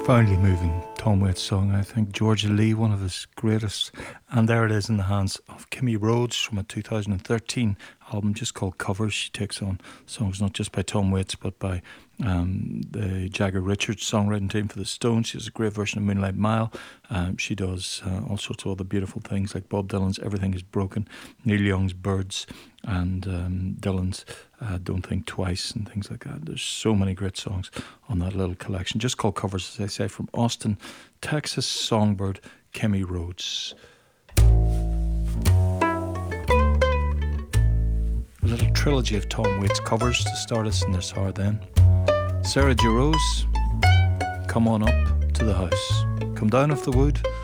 Profoundly moving Tom Waits song, I think. Georgia Lee, one of his greatest. And there it is in the hands of Kimmy Rhodes from a 2013 album just called Covers. She takes on songs not just by Tom Waits but by the Jagger Richards songwriting team for the Stones. She has a great version of Moonlight Mile. She does all sorts of other beautiful things like Bob Dylan's Everything Is Broken, Neil Young's Birds, and Dylan's Don't Think Twice and things like that. There's so many great songs on that little collection, just called Covers, as I say, from Austin, Texas songbird Kimmy Rhodes. A little trilogy of Tom Waits covers to start us in this hour then. Sarah Jarosz, Come On Up to the House. Come down off the wood,